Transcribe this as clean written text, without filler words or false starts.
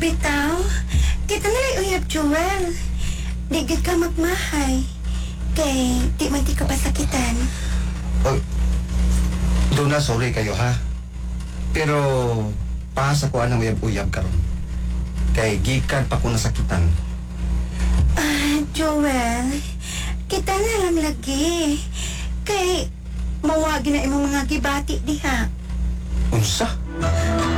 Bitaw, kita na uyab, Joel. Di gid ka magmahay. Kay, di man di ka pasakitan. Oh, doon na, sorry kayo ha. Pero, pahasa ko anang uyab-uyab karon. Kay, gikan pa ko nasakitan. Joel, kita na lang lagi. Kay, mawagi na imong mga gibati diha. Unsa?